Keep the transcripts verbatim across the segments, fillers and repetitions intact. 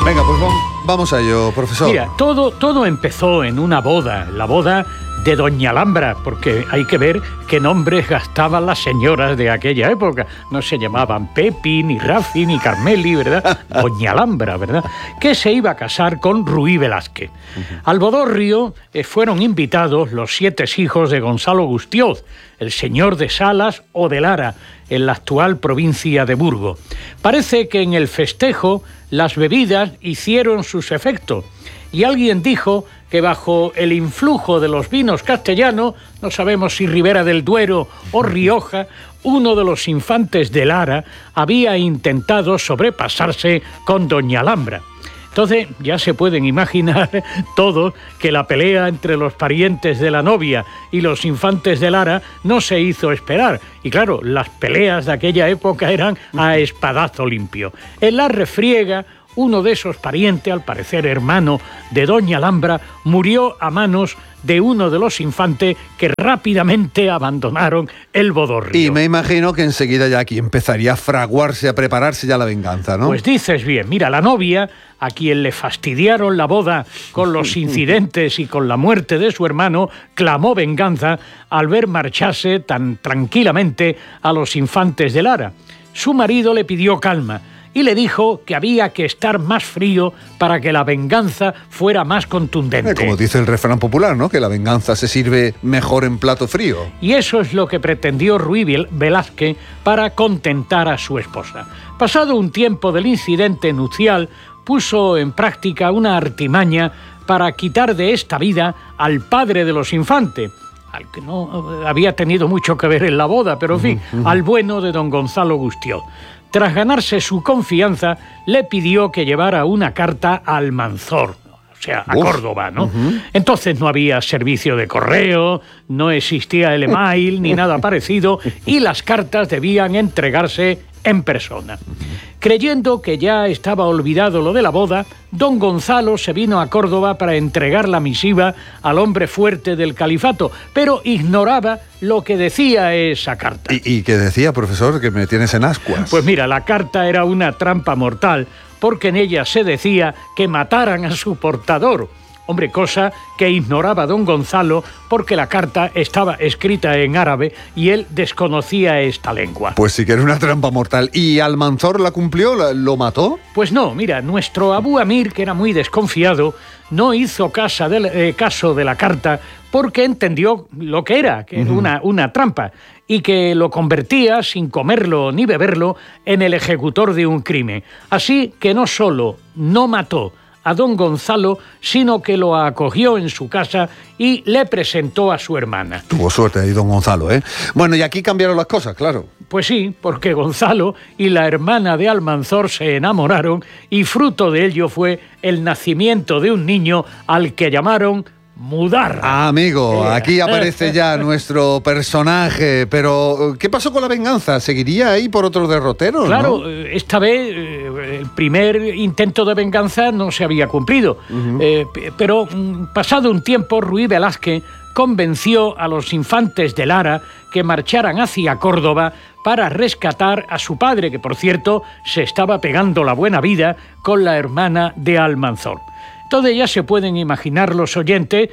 Venga, pues vamos a ello, profesor. Mira, todo, todo empezó en una boda, la boda de Doña Alhambra, porque hay que ver qué nombres gastaban las señoras de aquella época. No se llamaban Pepi, ni Rafi, ni Carmeli, ¿verdad? Doña Alhambra, ¿verdad? Que se iba a casar con Ruy Velázquez. Uh-huh. Al bodorrio eh, fueron invitados los siete hijos de Gonzalo Gustioz, el señor de Salas o de Lara, en la actual provincia de Burgos. Parece que en el festejo las bebidas hicieron sus efectos, y alguien dijo que bajo el influjo de los vinos castellanos, no sabemos si Ribera del Duero o Rioja, uno de los infantes de Lara había intentado sobrepasarse con Doña Alhambra. Entonces ya se pueden imaginar todos que la pelea entre los parientes de la novia y los infantes de Lara no se hizo esperar. Y claro, las peleas de aquella época eran a espadazo limpio. En la refriega, uno de esos parientes, al parecer hermano de Doña Alhambra, murió a manos de uno de los infantes que rápidamente abandonaron el bodorrio. Y me imagino que enseguida ya aquí empezaría a fraguarse, a prepararse ya la venganza, ¿no? Pues dices bien. Mira, la novia, a quien le fastidiaron la boda con los incidentes y con la muerte de su hermano, clamó venganza al ver marcharse tan tranquilamente a los infantes de Lara. Su marido le pidió calma y le dijo que había que estar más frío para que la venganza fuera más contundente. Eh, como dice el refrán popular, ¿no? Que la venganza se sirve mejor en plato frío. Y eso es lo que pretendió Ruy Velázquez para contentar a su esposa. Pasado un tiempo del incidente nupcial, puso en práctica una artimaña para quitar de esta vida al padre de los infantes, al que no había tenido mucho que ver en la boda, pero en fin, uh-huh. al bueno de don Gonzalo Gustioz. Tras ganarse su confianza, le pidió que llevara una carta a Almanzor, o sea, a Uf, Córdoba, ¿no? Uh-huh. Entonces no había servicio de correo, no existía el email ni nada parecido, y las cartas debían entregarse en persona. Creyendo que ya estaba olvidado lo de la boda, don Gonzalo se vino a Córdoba para entregar la misiva al hombre fuerte del califato, pero ignoraba lo que decía esa carta. ¿Y, y qué decía, profesor, que me tienes en ascuas? Pues mira, la carta era una trampa mortal, porque en ella se decía que mataran a su portador. Hombre, cosa que ignoraba don Gonzalo porque la carta estaba escrita en árabe y él desconocía esta lengua. Pues sí que era una trampa mortal. ¿Y Almanzor la cumplió? ¿Lo mató? Pues no, mira, nuestro Abu Amir, que era muy desconfiado, no hizo caso de, eh, caso de la carta porque entendió lo que era, que era uh-huh. una, una trampa, y que lo convertía, sin comerlo ni beberlo, en el ejecutor de un crimen. Así que no solo no mató a don Gonzalo, sino que lo acogió en su casa y le presentó a su hermana. Tuvo suerte ahí don Gonzalo, ¿eh? Bueno, y aquí cambiaron las cosas, claro. Pues sí, porque Gonzalo y la hermana de Almanzor se enamoraron y fruto de ello fue el nacimiento de un niño al que llamaron Mudarra. Ah, amigo, aquí aparece ya nuestro personaje, pero ¿qué pasó con la venganza? ¿Seguiría ahí por otro derrotero? Claro, ¿no? Esta vez el primer intento de venganza no se había cumplido, uh-huh. eh, pero pasado un tiempo Ruy Velázquez convenció a los infantes de Lara que marcharan hacia Córdoba para rescatar a su padre, que por cierto se estaba pegando la buena vida con la hermana de Almanzor. Entonces ya se pueden imaginar los oyentes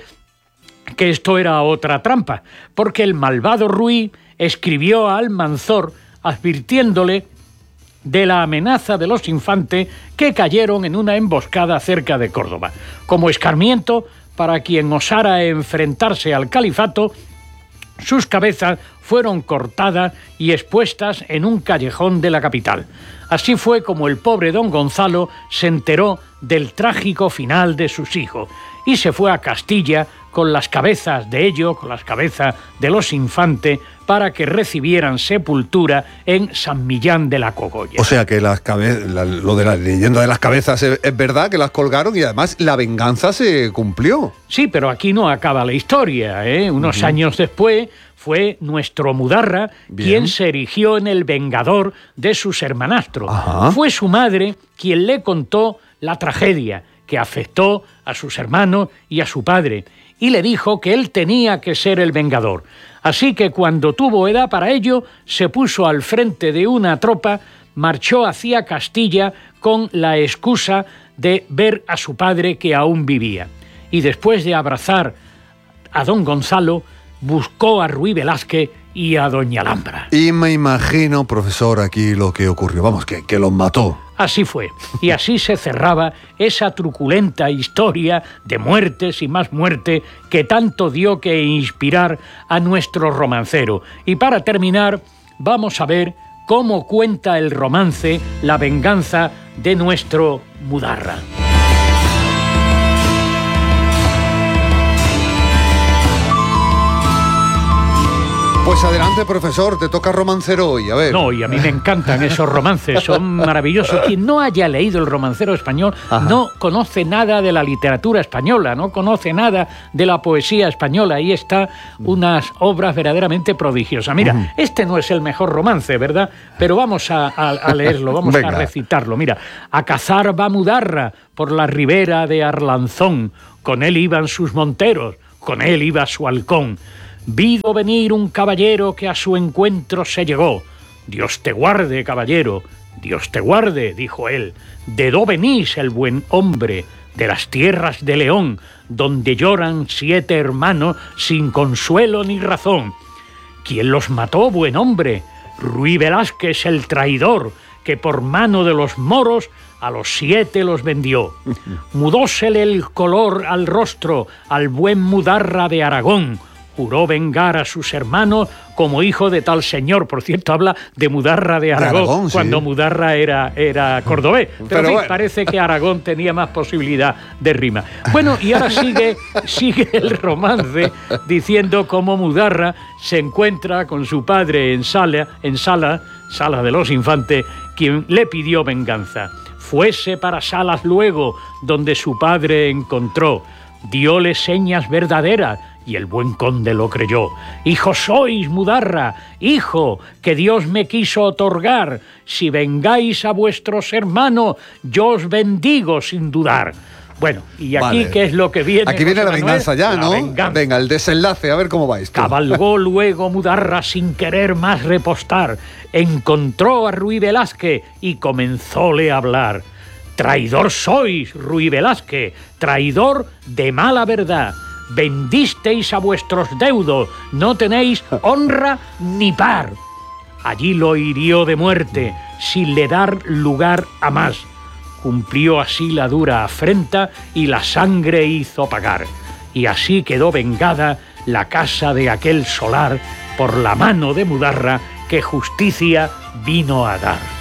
que esto era otra trampa, porque el malvado Ruy escribió a Almanzor advirtiéndole de la amenaza de los infantes que cayeron en una emboscada cerca de Córdoba. Como escarmiento para quien osara enfrentarse al califato, sus cabezas fueron cortadas y expuestas en un callejón de la capital. Así fue como el pobre don Gonzalo se enteró del trágico final de sus hijos y se fue a Castilla con las cabezas de ellos, con las cabezas de los infantes, para que recibieran sepultura en San Millán de la Cogolla. O sea que las cabe- la, lo de la leyenda de las cabezas es, es verdad que las colgaron y además la venganza se cumplió. Sí, pero aquí no acaba la historia, ¿eh? Unos uh-huh. años después fue nuestro Mudarra Bien. quien se erigió en el vengador de sus hermanastros. Ajá. Fue su madre quien le contó la tragedia que afectó a sus hermanos y a su padre, y le dijo que él tenía que ser el vengador. Así que cuando tuvo edad para ello, se puso al frente de una tropa, marchó hacia Castilla con la excusa de ver a su padre que aún vivía. Y después de abrazar a don Gonzalo, buscó a Ruy Velázquez y a doña Alhambra. Y me imagino, profesor, aquí lo que ocurrió. Vamos, que, que los mató. Así fue. Y así se cerraba esa truculenta historia de muertes y más muerte que tanto dio que inspirar a nuestro romancero. Y para terminar, vamos a ver cómo cuenta el romance la venganza de nuestro Mudarra. Pues adelante, profesor, te toca romancero hoy, a ver. No, y a mí me encantan esos romances, son maravillosos. Quien no haya leído El romancero español Ajá. no conoce nada de la literatura española, no conoce nada de la poesía española. Ahí está unas obras verdaderamente prodigiosas. Mira, uh-huh. este no es el mejor romance, ¿verdad? Pero vamos a, a, a leerlo, vamos a recitarlo. Mira, a cazar va Mudarra por la ribera de Arlanzón. Con él iban sus monteros, con él iba su halcón. Vido venir un caballero que a su encuentro se llegó. Dios te guarde, caballero, Dios te guarde, dijo él. ¿De dó venís, el buen hombre? De las tierras de León, donde lloran siete hermanos sin consuelo ni razón. ¿Quién los mató, buen hombre? Ruy Velázquez, el traidor, que por mano de los moros a los siete los vendió. Mudósele el color al rostro al buen Mudarra de Aragón. Juró vengar a sus hermanos como hijo de tal señor. Por cierto, habla de Mudarra de Aragón, de Aragón cuando sí. Mudarra era, era cordobés. Pero, Pero en fin, bueno. parece que Aragón tenía más posibilidad de rima. Bueno, y ahora sigue, sigue el romance diciendo cómo Mudarra se encuentra con su padre en sala, en sala, sala de los infantes, quien le pidió venganza. Fuese para Salas luego, donde su padre encontró. Dióle señas verdaderas, y el buen conde lo creyó. Hijo sois, Mudarra, hijo, que Dios me quiso otorgar. Si vengáis a vuestros hermanos, yo os bendigo sin dudar. Bueno, y aquí, vale. ¿qué es lo que viene? Aquí viene la Manuel? venganza ya, la ¿no? Venganza. Venga, el desenlace, a ver cómo va esto. Cabalgó luego Mudarra sin querer más repostar. Encontró a Ruy Velázquez y comenzóle a hablar. Traidor sois, Ruy Velázquez, traidor de mala verdad. Vendisteis a vuestros deudos, no tenéis honra ni par. Allí lo hirió de muerte, sin le dar lugar a más. Cumplió así la dura afrenta y la sangre hizo pagar. Y así quedó vengada la casa de aquel solar por la mano de Mudarra que justicia vino a dar.